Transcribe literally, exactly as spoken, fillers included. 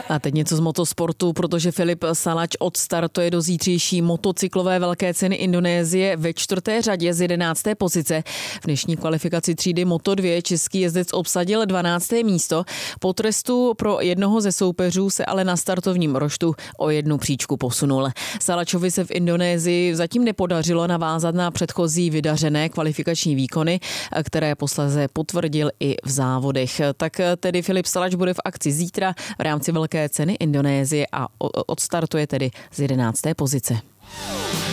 A teď něco z motosportu, protože Filip Salač odstartuje do zítřejší motocyklové velké ceny Indonésie ve čtvrté řadě z jedenácté pozice. V dnešní kvalifikaci třídy Moto dva český jezdec obsadil dvanácté místo. Po trestu pro jednoho ze soupeřů se ale na startovním roštu o jednu příčku posunul. Salačovi se v Indonésii zatím nepodařilo navázat na předchozí vydařené kvalifikační výkony, které posléze potvrdil i v závodech. Tak tedy Filip Salač bude v akci zítra v rámci velké ceny Indonésie a odstartuje tedy z jedenácté pozice.